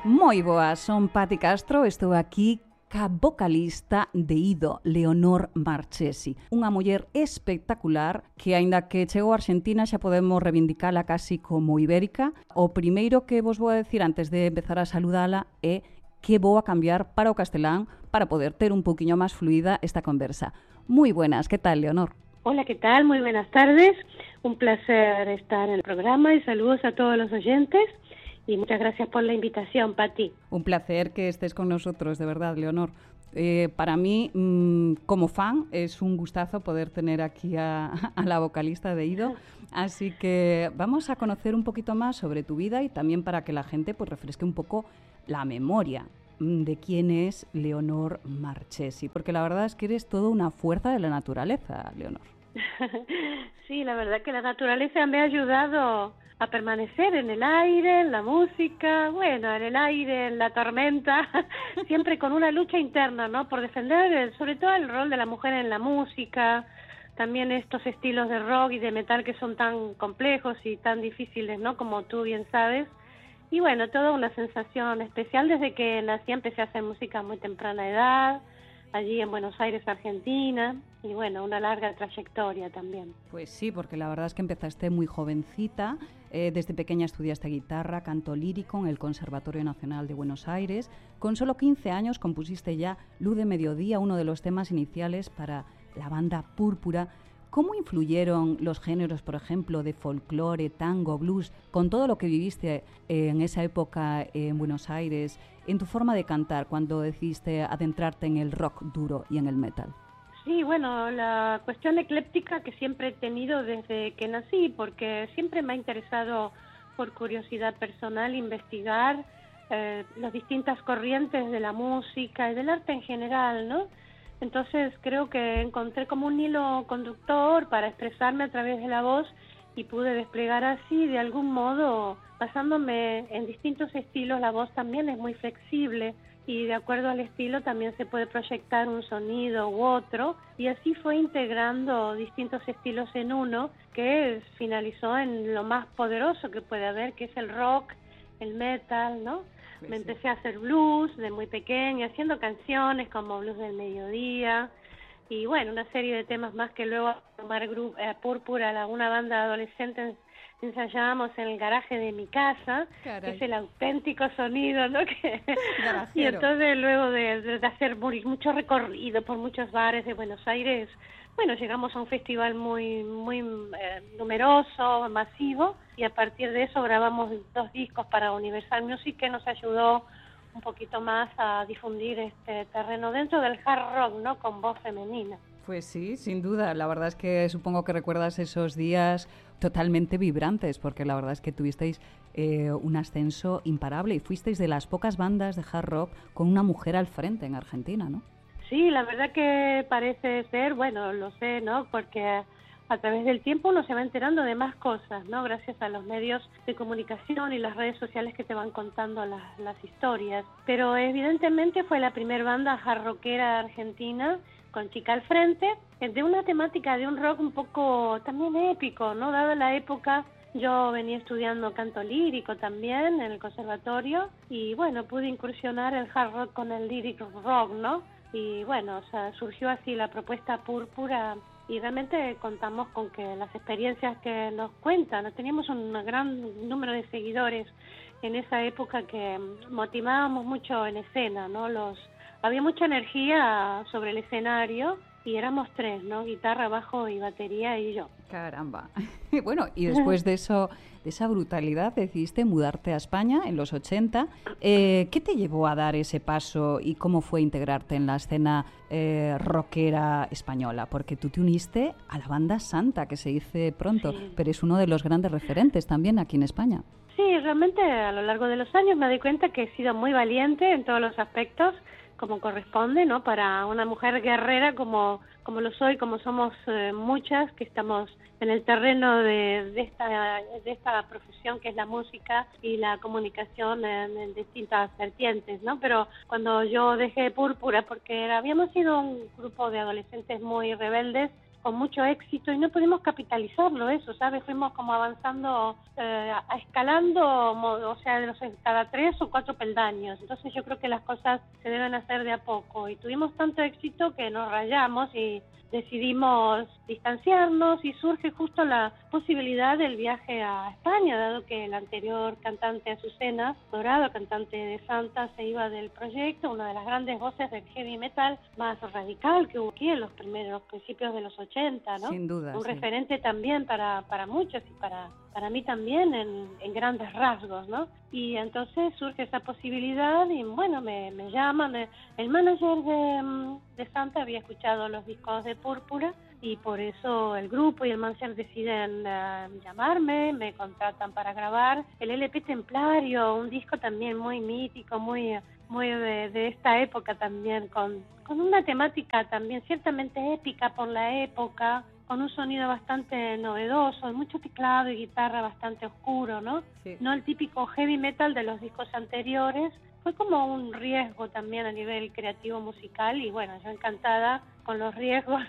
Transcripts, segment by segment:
Moi boas, son Pati Castro, estou aquí ca vocalista de Ido, Leonor Marchesi, unha muller espectacular que, aínda que chegou a Argentina, xa podemos reivindicala casi como ibérica. O primeiro que vos vou a decir antes de empezar a saludala é que vou a cambiar para o castelán para poder ter un poquinho máis fluida esta conversa. Moi buenas, que tal, Leonor? Hola, ¿qué tal? Muy buenas tardes. Un placer estar en el programa y saludos a todos los oyentes. Y muchas gracias por la invitación, Pati. Un placer que estés con nosotros, de verdad, Leonor. Para mí, como fan, es un gustazo poder tener aquí a la vocalista de Ido. Así que vamos a conocer un poquito más sobre tu vida y también para que la gente pues refresque un poco la memoria de quién es Leonor Marchesi. Porque la verdad es que eres toda una fuerza de la naturaleza, Leonor. Sí, la verdad que la naturaleza me ha ayudado a permanecer en el aire, en la música, bueno, en el aire, en la tormenta, siempre con una lucha interna, ¿no? Por defender sobre todo el rol de la mujer en la música, también estos estilos de rock y de metal que son tan complejos y tan difíciles, ¿no? Como tú bien sabes. Y bueno, toda una sensación especial desde que nací, empecé a hacer música a muy temprana edad, allí en Buenos Aires, Argentina, y bueno, una larga trayectoria también. Pues sí, porque la verdad es que empezaste muy jovencita, desde pequeña estudiaste guitarra, canto lírico en el Conservatorio Nacional de Buenos Aires. Con solo 15 años compusiste ya Luz de Mediodía, uno de los temas iniciales para la banda Púrpura. ¿Cómo influyeron los géneros, por ejemplo, de folclore, tango, blues, con todo lo que viviste en esa época en Buenos Aires, en tu forma de cantar cuando decidiste adentrarte en el rock duro y en el metal? Sí, bueno, la cuestión ecléptica que siempre he tenido desde que nací, porque siempre me ha interesado, por curiosidad personal, investigar las distintas corrientes de la música y del arte en general, ¿no? Entonces creo que encontré como un hilo conductor para expresarme a través de la voz y pude desplegar así, de algún modo, basándome en distintos estilos. La voz también es muy flexible y de acuerdo al estilo también se puede proyectar un sonido u otro, y así fue integrando distintos estilos en uno que finalizó en lo más poderoso que puede haber, que es el rock, el metal, ¿no? Pues me empecé a hacer blues de muy pequeña, haciendo canciones como Blues del Mediodía y bueno, una serie de temas más que luego tomar Púrpura, una banda de adolescentes, ensayábamos en el garaje de mi casa. Caray. Que es el auténtico sonido, ¿no? Y entonces luego de hacer mucho recorrido por muchos bares de Buenos Aires, bueno, llegamos a un festival muy numeroso, masivo, y a partir de eso grabamos 2 discos para Universal Music, que nos ayudó un poquito más a difundir este terreno dentro del hard rock, ¿no? Con voz femenina. Pues sí, sin duda. La verdad es que supongo que recuerdas esos días totalmente vibrantes, porque la verdad es que tuvisteis un ascenso imparable y fuisteis de las pocas bandas de hard rock con una mujer al frente en Argentina, ¿no? Sí, la verdad que parece ser, bueno, lo sé, ¿no? Porque a través del tiempo uno se va enterando de más cosas, ¿no? Gracias a los medios de comunicación y las redes sociales que te van contando las historias. Pero evidentemente fue la primera banda hard rockera argentina con chica al frente, de una temática de un rock un poco también épico, ¿no? Dada la época, yo venía estudiando canto lírico también en el conservatorio y bueno, pude incursionar el hard rock con el lyric rock, ¿no? Y bueno, o sea, surgió así la propuesta Púrpura y realmente contamos con que las experiencias que nos cuentan, teníamos un gran número de seguidores en esa época que motivábamos mucho en escena, ¿no? Había mucha energía sobre el escenario y éramos 3, ¿no? Guitarra, bajo y batería y yo. Caramba. Bueno, y después de eso, de esa brutalidad, decidiste mudarte a España en los 80. ¿Qué te llevó a dar ese paso y cómo fue integrarte en la escena rockera española? Porque tú te uniste a la banda Santa, que se dice pronto, sí, pero es uno de los grandes referentes también aquí en España. Sí, realmente a lo largo de los años me doy cuenta que he sido muy valiente en todos los aspectos, como corresponde, ¿no? Para una mujer guerrera como lo soy, como somos muchas que estamos en el terreno de esta profesión que es la música y la comunicación en distintas vertientes, ¿no? Pero cuando yo dejé Púrpura, porque habíamos sido un grupo de adolescentes muy rebeldes, con mucho éxito y no pudimos capitalizarlo eso, ¿sabes? Fuimos como avanzando, escalando, o sea, cada 3 o 4 peldaños. Entonces yo creo que las cosas se deben hacer de a poco y tuvimos tanto éxito que nos rayamos y decidimos distanciarnos y surge justo la posibilidad del viaje a España, dado que el anterior cantante Azucena Dorado, cantante de Santa, se iba del proyecto, una de las grandes voces del heavy metal más radical que hubo aquí en los principios de los 80, ¿no? Sin duda, Un sí. referente también para muchos y para mí también en grandes rasgos, ¿no? Y entonces surge esa posibilidad y bueno, me llaman, el manager de Santa había escuchado los discos de Púrpura y por eso el grupo y el manager deciden llamarme, me contratan para grabar el LP Templario, un disco también muy mítico, muy de esta época también, con una temática también ciertamente épica por la época, con un sonido bastante novedoso, mucho teclado y guitarra bastante oscuro, ¿no? Sí. No el típico heavy metal de los discos anteriores. Fue como un riesgo también a nivel creativo musical y bueno, yo encantada con los riesgos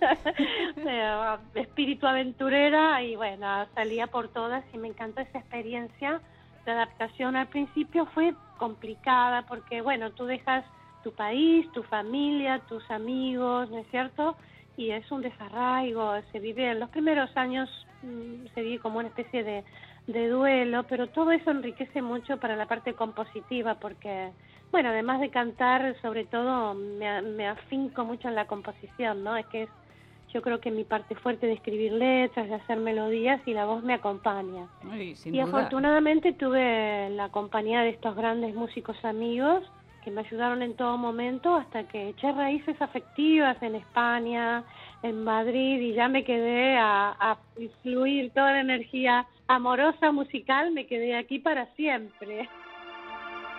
de espíritu aventurera y bueno, salía por todas y me encantó esa experiencia. La adaptación al principio fue complicada porque bueno, tú dejas tu país, tu familia, tus amigos, ¿no es cierto? Y es un desarraigo, se vive en los primeros años, se vive como una especie de duelo, pero todo eso enriquece mucho para la parte compositiva porque, bueno, además de cantar, sobre todo me afinco mucho en la composición, ¿no? Es que yo creo que mi parte fuerte de escribir letras, de hacer melodías y la voz me acompaña. Sin y duda. Afortunadamente tuve la compañía de estos grandes músicos amigos que me ayudaron en todo momento hasta que eché raíces afectivas en España, en Madrid, y ya me quedé a fluir toda la energía amorosa musical, me quedé aquí para siempre.